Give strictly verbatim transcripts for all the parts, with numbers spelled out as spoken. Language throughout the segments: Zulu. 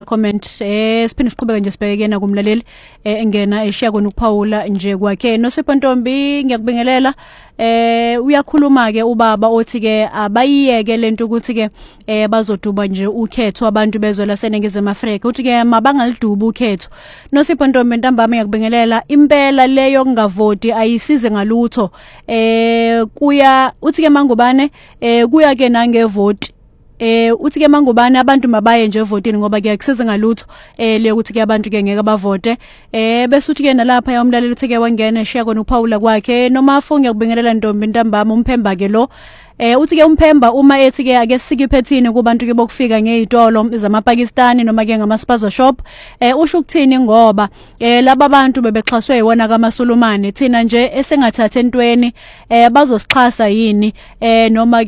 comment eh siphinde siqhubeke nje sibheke na kumlaleli engena eshiya kona ukuphawula nje kwakhe noSipho Ntombi ngiyakubingelela eh uyakhuluma ke ubaba othi ke abayiyeke lento ukuthi ke eh bazoduba nje ukhetho abantu bezwe laseNingizimu Afrika uthi ke mabangaliduba ukhetho noSipho Ntombi ntambama ngiyakubingelela impela leyo kungavoti ayisize ngalutho eh kuya uthi ke mangubane eh kuya ke nangevoti Eh uthi ke mangubane abantu mabaye nje evotini ngoba ke akusize ngalutho eh le ukuthi ke abantu ke ngeke bavote eh bese uthi ke nalapha yamlaleli uthi ke wangena eshiya kona uPaula kwakhe noma afunge ukubingelela Ntombi ntambama umphemba ke lo Eh uthi ke umphemba uma ethi ke ake sikiphethini kubantu ke bokufika ngezitolo zamapakistani noma ke ngamaspaza shop eh usho ukuthini ngoba eh laba bantu bebexhaswe yiwona kaMasulumane thina nje esengathatha entweni eh bazosixhasa yini eh noma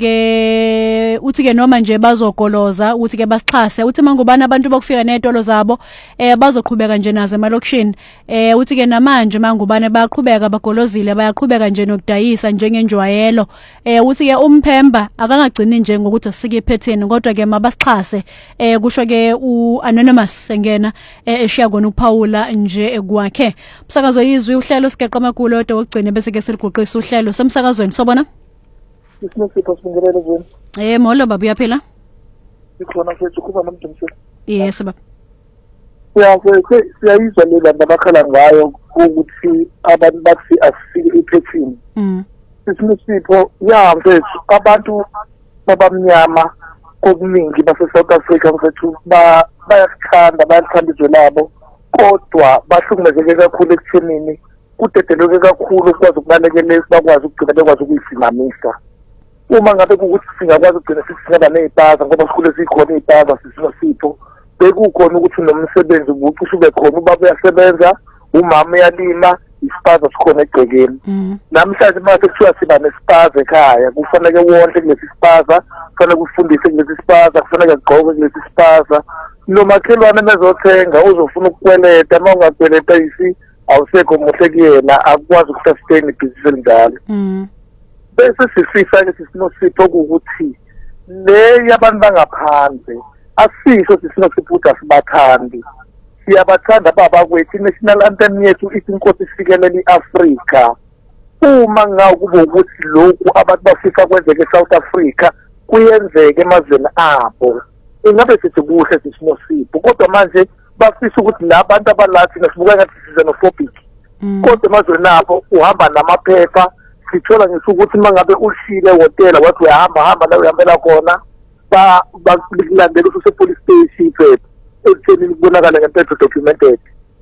ke uthi ke noma nje bazogoloza uthi ke basixhase uthi mangubana abantu bokufika nezitolo zabo eh bazoqhubeka nje nazo emalokishini eh uthi ke namanje mangubane bayaqhubeka bagolozile bayaqhubeka nje nokudayisa njengenjwayelo eh uthi ke Phemba akangagcini nje ngokuthi asike ephetheni kodwa ke mabasixhase eh kusho ke uAnonymous engena eshiya kona uPaula nje ekwakhe umsakazo yizwi uhlelo sigeqa amagulo odwa wokugcina bese ke siliguqisa uhlelo semsakazweni sobona Sinosipho sibingelele wena eh molo baba uyaphila ikhona mfethu kuba nomdumsi yes baba ya ke siyayizwa lela nabakhala ngayo ukuthi abantu bathi asike ephetheni mm Sinosipho ya mfethu abantu babamnyama okuningi base South Africa mfethu ba bayathanda bayathanda izwe labo kodwa bahlukumezeke kakhulu ekuthenini kudedeloke kakhulu ukwazi ukubalekela bakwazi ukugcina bekwazi ukuyisimamisa uma ngabe ukuthi singakwazi ukugcina sisingaba nezipaza ngoba sikhule sikhona izipaza Sinosipho bekukhona ukuthi nomsebenzi ubucishe ube khona ubaba uyasebenza umama uyalima isipaza sikhona egcekeni namhlanje mase kuthiwa siba nesipaza ekhaya kufanele wonke kulesi sipaza kufanele kufundise kulesi sipaza kufanele ugqoke kulesi sipaza nomakhelwane mezothenga uzofuna ukukweleta uma ungakweleta isi awusekho muhle kuyena akwazi ukusustain ibhizinisi elinjalo bese sifisa ke Sinosipho ukuthi le yabantu bangaphandle asisho Sinosipho ukuthi asibathandi siyabathanda baba kwethu national anthem yethu ithi inkosi isikelele iAfrika uma ngawo kube ukuthi lokhu abantu bafisa kwenzeke eSouth Africa kuyenzeke emazweni abo ingabe sithi kuhle Sinosipho kodwa manje bafisa ukuthi labantu abalathi nasibuka ngathi xenophobic kodwa emazweni abo uhamba namaphepha sithola ngisho ukuthi mangabe ushile hotela wathi uyahamba hamba la uyambela khona ba bakulandela use police station phepha ekuthenini kubonakala ngempela documented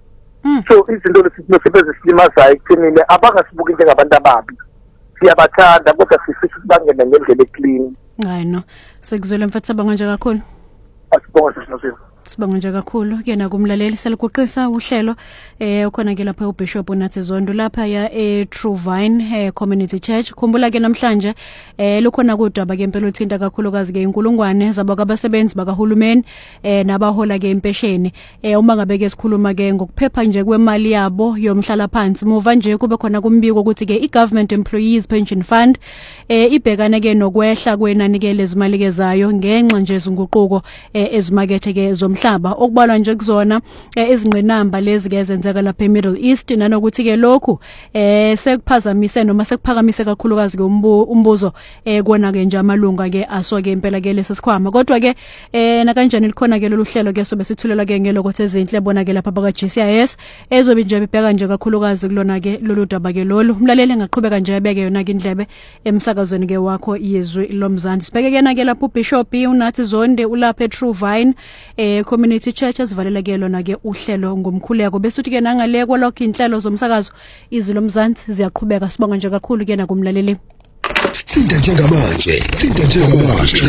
so izinto lesisebenzisa silimazayo ekuthenini abangasibuki njengabantu ababi siyabathanda kodwa sifisa ukuthi bangene ngendlela eclean hayi no sekuzwela mfethu abanga nje kakhulu asibonga Sinosipho sibonga nje kakhulu kuyena kumlaleli seliguqisa uhlelo eh ukhona ke lapha uBishop uNathi Zondo lapha ya eTruevine eh Community Church khumbula ke namhlanje eh lukhona kodwa ke impela uthinta kakhulukazi ke inkulungwane zabakabasebenzi bakahulumeni eh nabahola ke impesheni eh uma ngabe ke sikhuluma ke ngokuphepha nje kwemali yabo yomhlala phansi muva nje kube khona kumbiko ukuthi ke iGovernment Employees Pension Fund eh ibhekana ke nokwehla kwenani ke lezimali ke zayo ngenxa nje izinguquko eh ezimakethe ke zomhlaba okubalwa nje kuzona izingqinamba lezi ke zenzeka lapha eMiddle East nanokuthi ke lokhu eh sekuphazamise noma sekuphakamise kakhulukazi ke umbuzo eh kona ke nje amalunga ke asoke impela ke lesisikhwama kodwa ke eh na kanjani likhona ke lolu hlelo ke sobe sithulela ke ngelokho ezinhle bona ke lapha baka G C I S ezobe nje bibheka nje kakhulukazi kulona ke lolu daba ke lolu umlaleli ngaqhubeka nje abeke yona ke indlebe emsakazweni ke wakho yezwi lomzansi sibheke ke na ke lapha uBishop uNathi Zonde ulapha eTruevine eh Community Church asivalela ke lona ke uhlelo ngomkhuleko bese uthi ke nangale kwalokho inhlelo zomsakazo izwi lomzansi ziyaqhubeka sibonga nje kakhulu ke na kumlaleli Sithinta njengamanje sithinta njengamanje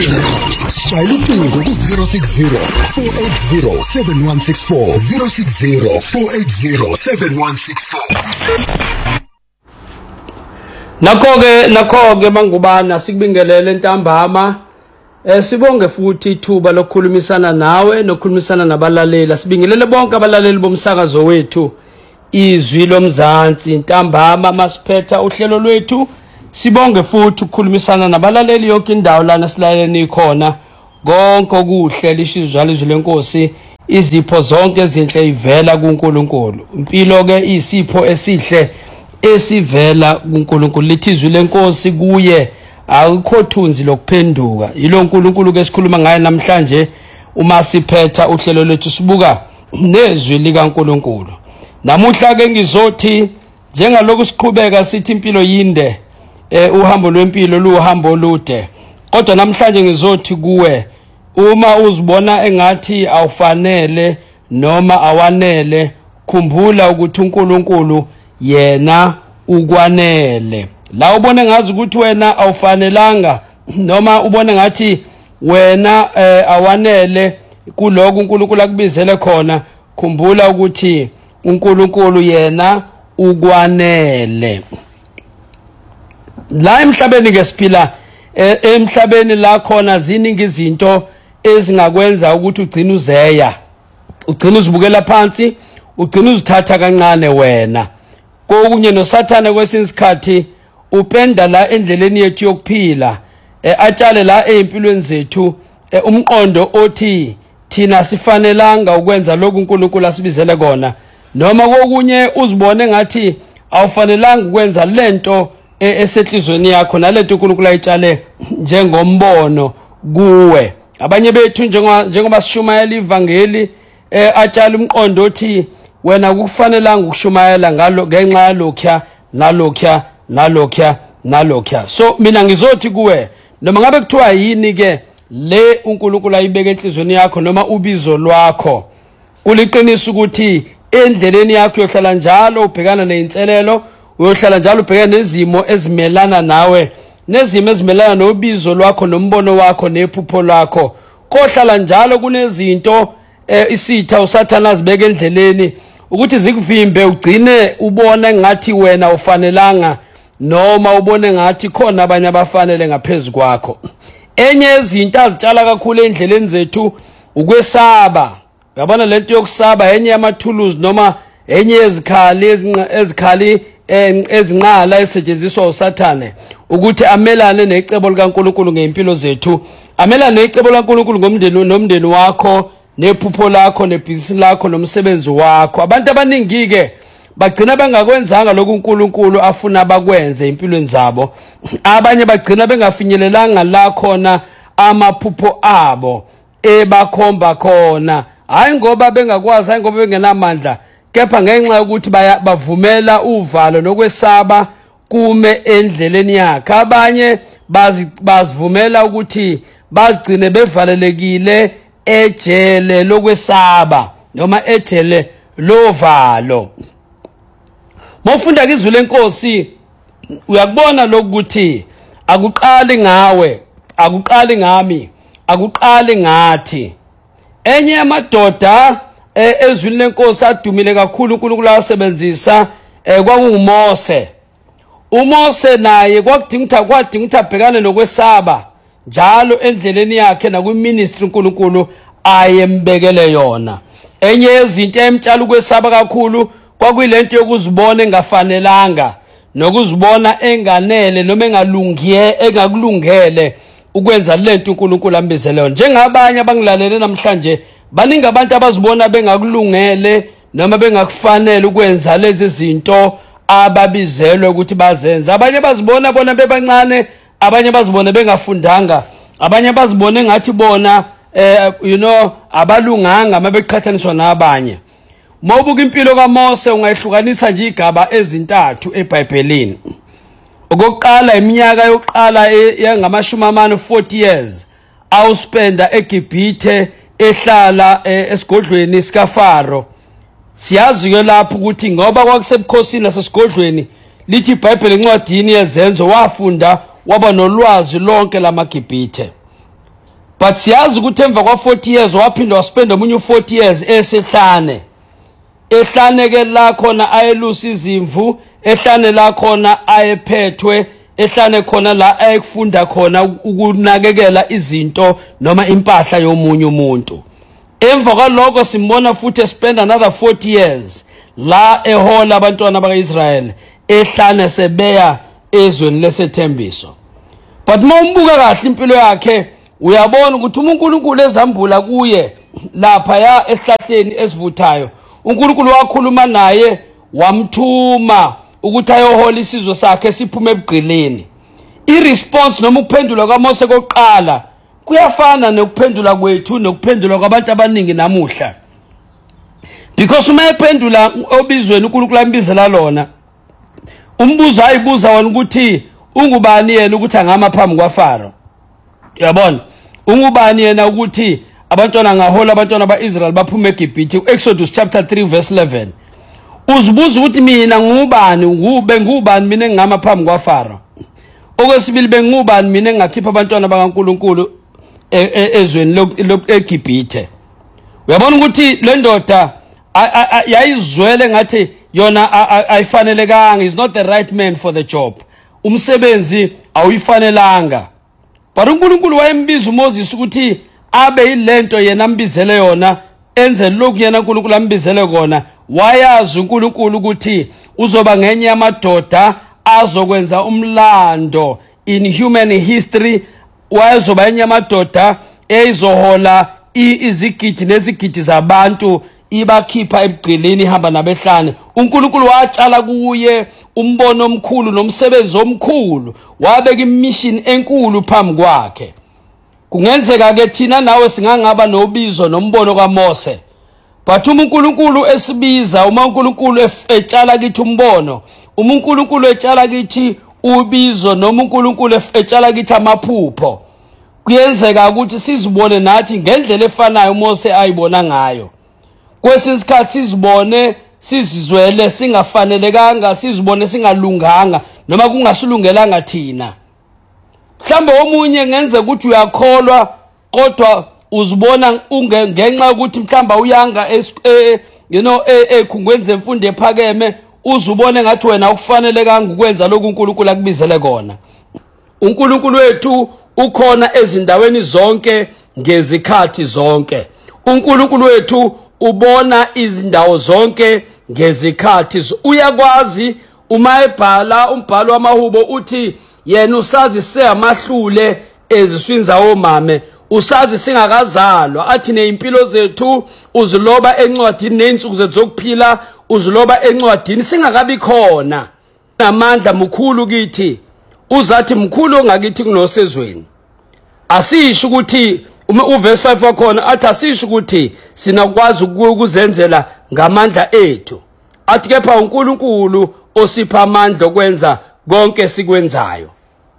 Shayela ucingo ku zero six zero four eight zero seven one six four zero six zero four eight zero seven one six four Nakho ke nakho ke mangubana sikubingelele ntambama Eh sibonge futhi ithuba lokukhulumisana nawe nokukhulumisana nabalaleli sibingelele bonke abalaleli bomsakazo wethu izwi lomzansi ntambama masiphetha uhlelo lwethu sibonge futhi ukukhulumisana nabalaleli yonke indawo lana silaleni khona konke okuhle lishizwa izwi lenkosi izipho zonke ezinhle ivela kuNkulunkulu. Impilo ke isipho esihle esivela kuNkulunkulu. Lithizwe lenkosi kuye akukho thunzi lokuphenduka. Yilo uNkulunkulu ke sikhuluma ngaye namhlanje uma siphetha uhlelo lethu sibuka nezwi likaNkulunkulu. Namuhla ke ngizothi njengalokhu siqhubeka sithi impilo yinde, eh uhambo lwempilo luhambo olude. Kodwa namhlanje ngizothi kuwe uma uzibona engathi awufanele noma awanele, khumbula ukuthi uNkulunkulu yena ukwanele. La ubone ngazi ukuthi wena awufanelanga noma ubone ngathi wena eh, awanele kuloko uNkulunkulu akubizele khona, khumbula ukuthi uNkulunkulu yena ukwanele. La emhlabeni ngesiphila emhlabeni la khona ziningi izinto ezingakwenza ukuthi ugcine uzeya, ugcine uzibukela phansi, ugcine uzithatha kancane wena. Kokunye noSathane kwesinye isikhathi upenda la endleleni yethu yokuphila, e, atshale la empilweni zethu e, umqondo othi thina sifanelanga ukwenza lokhu uNkulunkulu asibizele kona, noma kokunye uzibone ngathi awufanelanga ukwenza lento e, esehlizweni yakho nalento uNkulunkulu ayitshale njengombono kuwe. Abanye bethu njengoba njengoba sishumayela ivangeli e, atshale umqondo othi wena kufanelanga ukushumayela ngalo ngenxa yalokho nalokho nalokho nalokho. So mina ngizothi kuwe noma ngabe kuthiwa yini ke le uNkulunkulu ayibeke enhlizweni yakho noma ubizo lwakho, kuliqiniso ukuthi endleleni yakho uyohlala njalo ubhekana nezinselelo, uyohlala njalo ubhekana nezimo ezimelana nawe, nezimo ezimelana nobizo lwakho nombono wakho nephupho lakho. Kohlala njalo kunezinto eh, isitha uSathane azibeke endleleni ukuthi zikuvimbe ugcine ubona ngathi wena ufanelanga noma ubone ngathi khona abanye abafanele ngaphezulu kwakho. Enye izinto azitshala kakhulu endleleni zethu ukwesaba. Uyabona lento yokusaba enye yamathuluzi noma enye ezikhali ezikhali ezinqala esetshenziswa uSathane ukuthi amelane necebo likaNkulunkulu ngempilo zethu, amelane necebo likaNkulunkulu ngomndeni nomndeni wakho, nephupho lakho, nebhizinisi lakho, nomsebenzi wakho. Abantu abaningi ke bagcina bengakwenzanga lokhu uNkulunkulu afuna bakwenze empilweni zabo. Abanye bagcina bengafinyelelanga la khona amaphupho abo ebakhomba khona, hayi ngoba bengakwazi, hayi ngoba bengenamandla, kepha ngenxa yokuthi bavumela uvalo nokwesaba kume endleleni yakhe. Abanye bazivumela ukuthi bazigcine bevalelekile ejele lokwesaba noma ejele lovalo. Mawufunda izwi lenkosi uyakubona lokuthi akuqali ngawe, akuqali ngami, akuqali ngathi. Enye yamadoda ezwini lenkosi adumile kakhulu uNkulunkulu asebenzisa kwakunguMose. uMose naye kwakudinga kwadinga ukuthi abhekane nokwesaba njalo endleleni yakhe nakuministry uNkulunkulu ayembekele yona. Enye yezinto emtshalo ukwesaba kakhulu kwakuyilento yokuzibona engafanelanga nokuzibona enganele noma engalungiye engakulungele ukwenza lento uNkulunkulu ambizele yona. Njengabanye abangilalele namhlanje baningi abantu abazibona bengakulungele noma bengakufanele ukwenza lezi zinto ababizelwe ukuthi bazenze. Abanye bazibona bona bebancane, abanye bazibona bengafundanga, abanye bazibona ngathi bona eh you know abalunganga mabeqhathaniswa nabanye. Mawubuka impilo kaMose ungayihlukanisa nje igaba ezintathu eBhayibhelini. Okokuqala iminyaka yokuqala yangamashumi amane forty years awuspenda eGibhithe ehlala esigodlweni sikaFaro. Siyazi ke lapho ukuthi ngoba kwakusebukhosini nasesigodlweni lithi iBhayibheli encwadini yezenzo wafunda waba nolwazi lonke lamaGibhithe. But siyazi ukuthi emva kwa forty years waphinda waspenda omunye forty years esehlane. Ehlane ke la khona ayelusa izimvu, ehlane la khona ayephethwe, ehlane khona la ayekufunda khona ukunakekela izinto noma impahla yomunye umuntu. Emva kwalokho simbona futhi espenda another forty years la ehola abantwana bakaIsrael ehlane sebeya ezweni lesethembiso. But mawumbuka kahle impilo yakhe uyabona ukuthi uNkulunkulu ezambula kuye lapha ya esihlahleni esivuthayo uNkulunkulu wakhuluma naye wamthuma ukuthi ayohola isizwe sakhe siphume ebugqilini. I-response noma ukuphendula kaMose kokuqala kuyafana nokuphendula kwethu nokuphendula kwabantu abaningi namuhla, because uma ephendula obizweni uNkulunkulu ambizela lona umbuzo ayibuza wona ukuthi ungubani yena ukuthi angama phambi kwaFaro. Yabona ungubani yena ukuthi abantwana ngahola abantwana baIsrael baphume eGibhithe. Exodus chapter three verse eleven. Uzibuza ukuthi mina ngubani, ngube ngubani mina engama phambi kwaFaro. Okwesibili bengubani mina engakhipha abantwana bakaNkulunkulu ezweni eGibhithe. Uyabona ukuthi le ndoda yayizwele ngathi yona ayifanelekanga, is not the right man for the job. Umsebenzi awuyifanelanga. But uNkulunkulu wayembiza uMoses ukuthi abe ilento yena ambizele yona, enze lokhu yena uNkulunkulu ambizele kona. Wayazi uNkulunkulu ukuthi uzoba ngenye yamadoda azokwenza umlando in human history. Wazoba enye yamadoda ezizohola izigidi nezigidi zabantu ibakhipha ebugqilini ihamba nabehlane. uNkulunkulu watshala kuye umbono omkhulu nomsebenzi omkhulu, wabeka imission enkulu phambi kwakhe. Kungenzeka ke thina nawe singangaba nobizo nombono kaMose, but uNkulunkulu esibiza, uma uNkulunkulu etshala kithi umbono, uma uNkulunkulu etshala kithi ubizo, noma uNkulunkulu etshala kithi amaphupho, kuyenzeka ukuthi sizibone nathi ngendlela efanayo uMose ayibona ngayo. Kwesinye isikhathi sizibone sizizwele singafanelekanga, sizibone singalunganga noma kungasilungelanga thina. Mhlambe omunye ngenze ukuthi uyakholwa kodwa uzibona ungenxa ukuthi mhlamba uyanga you know ekhungweni zemfundo ephakeme, uzubone ngathi wena ukufanelekanga ukwenza lokhu uNkulunkulu akubizele kona. uNkulunkulu wethu ukhona ezindaweni zonke ngezikhathi zonke. uNkulunkulu wethu ubona izindawo zonke ngezikhathi. Uyakwazi uma ebhala umbhalo wamahubo uthi yena usazi seyamahlule eziswini zawo mame, usazi singakazalwa, athi neimpilo zethu uziloba encwadini, neinsuku zethu zokuphila uziloba encwadini singakabi khona. Namandla mkhulu kithi, uzathi mkhulu ongakithi kunosezweni. Asisho ukuthi uma uverse five wakhona athi asisho ukuthi sinakwazi ukuzenzela ngamandla ethu, athi kepha uNkulunkulu osipha amandla okwenza konke sikwenzayo.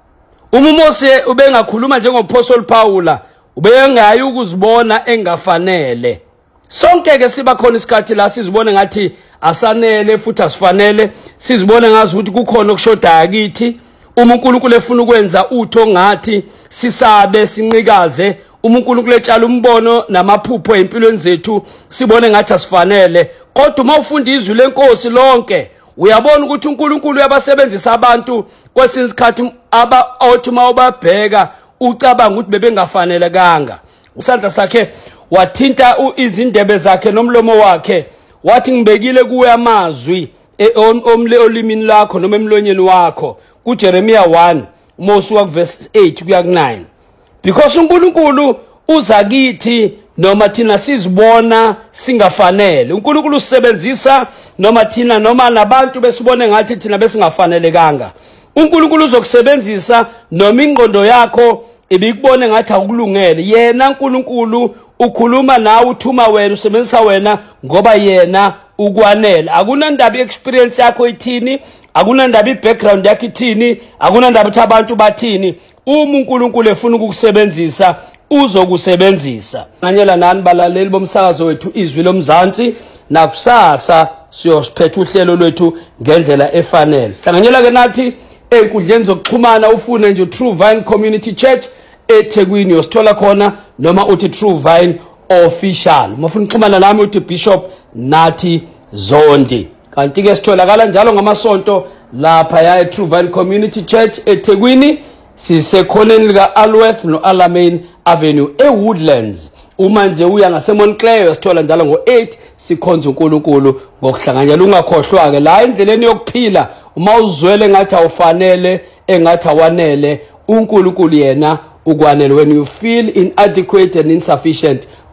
Uma uMose ubengakhuluma njengoPaul Paula, ubengayi ukuzibona engafanele. Sonke ke siba khona isikhathi la sizibone ngathi asanele futhi asifanele, sizibone ngazi ukuthi kukhona okushoda kithi. Uma uNkulunkulu efuna ukwenza utho ngathi sisabe sinqikaze, uma uNkulunkulu etshala umbono namaphupho empilweni zethu sibone ngathi asifanele. Kodwa uma ufunda izwi lenkosi lonke uyabona ukuthi uNkulunkulu uyabasebenzisa abantu kwesinye isikhathi aba othi uma ubabheka ucabanga ukuthi bebengafanelekanga. Isandla sakhe wathinta izindebe zakhe nomlomo wakhe, wathi ngibekile kuwe amazwi omle olimini lakho noma emlonyeni wakho. kuJeremiah one Mose verse eight kuya ku nine. Because uNkulunkulu uza kithi noma thina sizibona singafanele. uNkulunkulu usebenzisa noma thina noma nabantu besibone ngathi thina besingafanelekanga. uNkulunkulu uzokusebenzisa noma ingqondo yakho ibikubone ngathi akulungele. Yena uNkulunkulu ukhuluma nawe, uthuma wena, usebenzisa wena ngoba yena ukwanele. Akunandaba iexperience yakho ithini, akunandaba ibackground yakho ithini, akunandaba ukuthi abantu bathini. Uma uNkulunkulu efuna ukukusebenzisa uzokusebenzisa. Nganyela nani balaleli bomsakazo wethu izwi lomzansi, nakusasa siyosiphetha uhlelo lwethu ngendlela efanele. Hlanganyela ke nathi enkundleni zokuxhumana, ufune nje True Vine Community Church eThekwini, uyosithola khona, noma uthi True Vine Official. Mafuna ukuxhumana nami uthi Bishop Nathi Zondi. Kanti ke sitholakala njalo ngamasonto lapha ya True Vine Community Church eThekwini, sisekhoneni lika Alworth no Alamein Avenue eWoodlands. Uma nje uya ngaseMontclair sithola njalo ngo eight sikhonza uNkulunkulu ngokuhlanganyela. Ungakhohlwa ke la endleleni yokuphila, uma uzwele ngathi awufanele engathi awanele, uNkulunkulu yena ukwanele. When you feel inadequate and insufficient,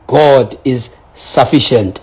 God is sufficient.